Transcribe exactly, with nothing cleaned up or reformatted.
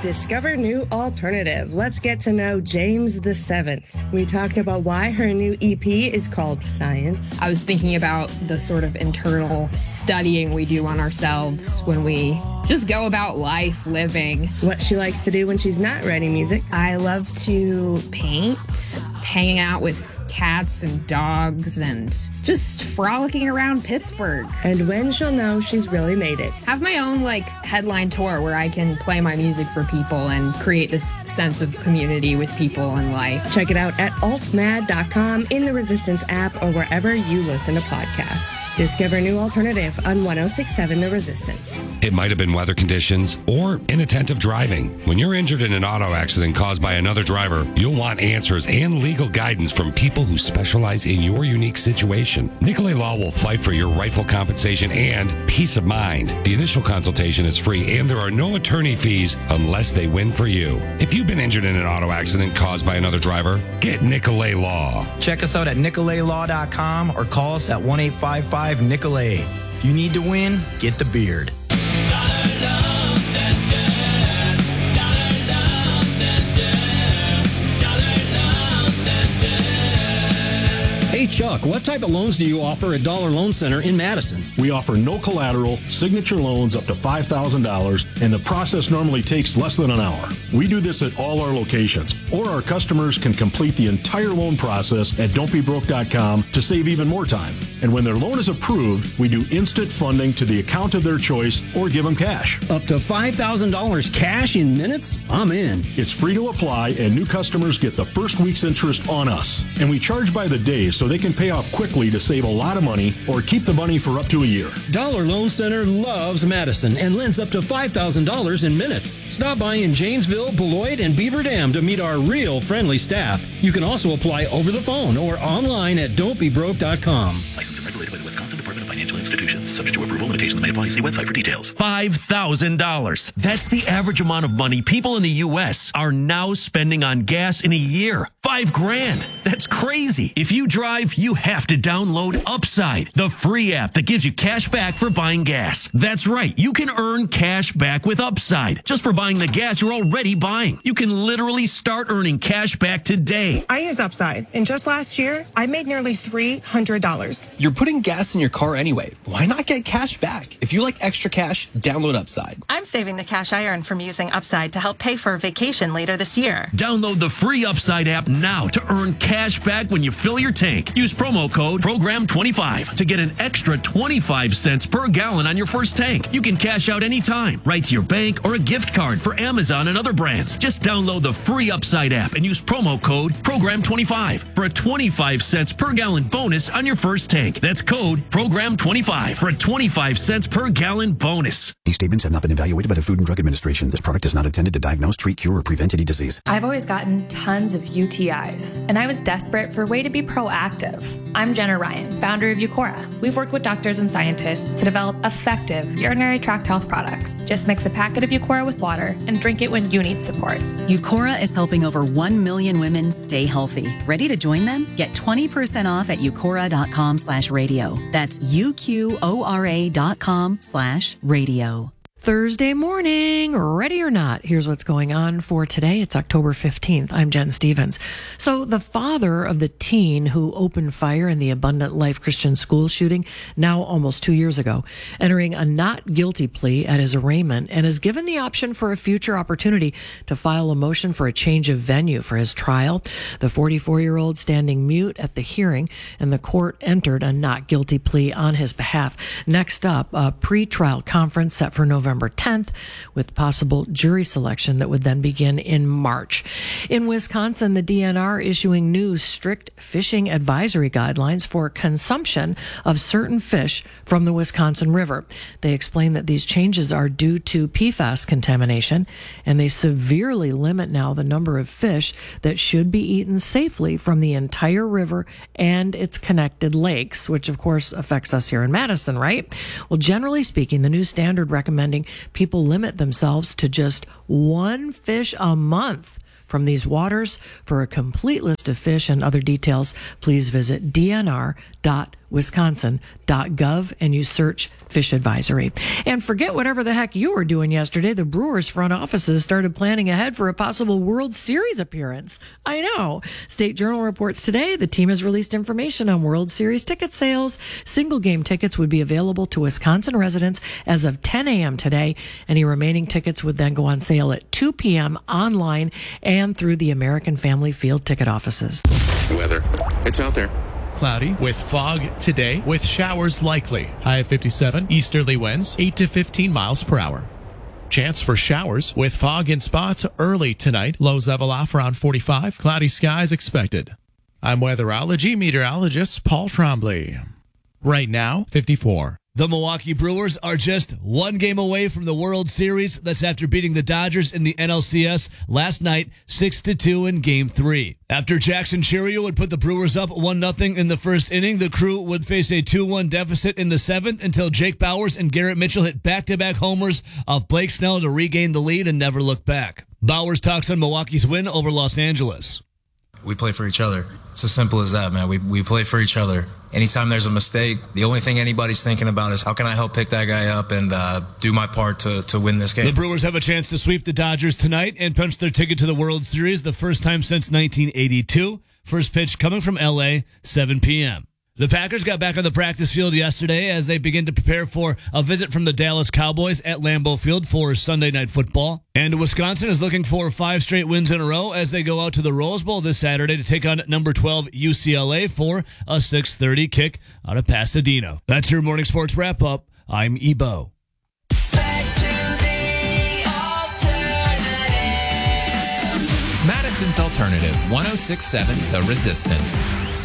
Discover new alternative. Let's get to know James the Seventh. We talked about why her new E P is called Science. I was thinking about the sort of internal studying we do on ourselves when we just go about life living. What she likes to do when she's not writing music. I love to paint, hanging out with cats and dogs, and just frolicking around Pittsburgh. And when she'll know she's really made it. Have my own like headline tour where I can play my music for people and create this sense of community with people and life. Check it out at alt mad dot com, in the Resistance app, or wherever you listen to podcasts. Discover new alternative on one oh six point seven The Resistance. It might have been weather conditions or inattentive driving. When you're injured in an auto accident caused by another driver, you'll want answers and legal guidance from people who specialize in your unique situation. Nicolay Law will fight for your rightful compensation and peace of mind. The initial consultation is free, and there are no attorney fees unless they win for you. If you've been injured in an auto accident caused by another driver, get Nicolay Law. Check us out at nicolay law dot com or call us at one eight five five Nicolay. If you need to win, get the beard. Hey Chuck, what type of loans do you offer at Dollar Loan Center in Madison? We offer no collateral, signature loans up to five thousand dollars, and the process normally takes less than an hour. We do this at all our locations, or our customers can complete the entire loan process at don't be broke dot com to save even more time. And when their loan is approved, we do instant funding to the account of their choice or give them cash. Up to five thousand dollars cash in minutes? I'm in. It's free to apply, and new customers get the first week's interest on us. And we charge by the day, so they can pay off quickly to save a lot of money or keep the money for up to a year. Dollar Loan Center loves Madison and lends up to five thousand dollars in minutes. Stop by in Janesville, Beloit, and Beaver Dam to meet our real friendly staff. You can also apply over the phone or online at don't be broke dot com. Licensed and regulated by the Wisconsin Department of Financial Institutions. Subject to approval, limitations may apply. See website for details. five thousand dollars. That's the average amount of money people in the U S are now spending on gas in a year. Five grand. That's crazy. If you drive, you have to download Upside, the free app that gives you cash back for buying gas. That's right. You can earn cash back with Upside just for buying the gas you're already buying. You can literally start earning cash back today. I use Upside, and just last year, I made nearly three hundred dollars. You're putting gas in your car anyway. Why not get cash back? If you like extra cash, download Upside. I'm saving the cash I earn from using Upside to help pay for a vacation later this year. Download the free Upside app now to earn cash back when you fill your tank. Use promo code program twenty-five to get an extra twenty-five cents per gallon on your first tank. You can cash out anytime, right to your bank or a gift card for Amazon and other brands. Just download the free Upside app and use promo code program twenty-five for a twenty-five cents per gallon bonus on your first tank. That's code program twenty-five for a twenty-five cents per gallon bonus. These statements have not been evaluated by the Food and Drug Administration. This product is not intended to diagnose, treat, cure, or prevent any disease. I've always gotten tons of U T Is, and I was desperate for a way to be proactive. I'm Jenna Ryan, founder of Eucora. We've worked with doctors and scientists to develop effective urinary tract health products. Just mix a packet of Eucora with water and drink it when you need support. Eucora is helping over one million women stay healthy. Ready to join them? Get twenty percent off at eucora dot com slash radio. That's U Q O R A dot com slash radio. Thursday morning, ready or not, here's what's going on for today. It's October fifteenth. I'm Jen Stevens. So the father of the teen who opened fire in the Abundant Life Christian School shooting, now almost two years ago, entering a not guilty plea at his arraignment, and is given the option for a future opportunity to file a motion for a change of venue for his trial. The forty-four-year-old standing mute at the hearing, and the court entered a not guilty plea on his behalf. Next up, a pre-trial conference set for November tenth, with possible jury selection that would then begin in March. In Wisconsin, the D N R issuing new strict fishing advisory guidelines for consumption of certain fish from the Wisconsin River. They explain that these changes are due to P FAS contamination, and they severely limit now the number of fish that should be eaten safely from the entire river and its connected lakes, which of course affects us here in Madison, right? Well, generally speaking, the new standard recommending people limit themselves to just one fish a month from these waters. For a complete list of fish and other details, please visit d n r dot wisconsin dot gov and you search fish advisory. And forget whatever the heck you were doing yesterday. The Brewers front offices started planning ahead for a possible World Series appearance. I know. State Journal reports today the team has released information on World Series ticket sales. Single game tickets would be available to Wisconsin residents as of ten a.m. today. Any remaining tickets would then go on sale at two p.m. online and through the American Family Field ticket offices. Weather. It's out there. Cloudy with fog today with showers likely. High of fifty-seven. Easterly winds eight to fifteen miles per hour. Chance for showers with fog in spots early tonight. Lows level off around forty-five. Cloudy skies expected. I'm weatherology meteorologist Paul Trombley. Right now, fifty-four. The Milwaukee Brewers are just one game away from the World Series. That's after beating the Dodgers in the N L C S last night, six to two in Game three. After Jackson Chourio would put the Brewers up one nothing in the first inning, the Crew would face a two one deficit in the seventh until Jake Bauers and Garrett Mitchell hit back-to-back homers off Blake Snell to regain the lead and never look back. Bauers talks on Milwaukee's win over Los Angeles. We play for each other. It's as simple as that, man. We we play for each other. Anytime there's a mistake, the only thing anybody's thinking about is how can I help pick that guy up and uh, do my part to, to win this game. The Brewers have a chance to sweep the Dodgers tonight and punch their ticket to the World Series, the first time since nineteen eighty-two. First pitch coming from L A, seven p.m. The Packers got back on the practice field yesterday as they begin to prepare for a visit from the Dallas Cowboys at Lambeau Field for Sunday Night Football. And Wisconsin is looking for five straight wins in a row as they go out to the Rose Bowl this Saturday to take on number twelve U C L A for a six thirty kick out of Pasadena. That's your morning sports wrap-up. I'm Ebo. Madison's Alternative, one oh six point seven The Resistance.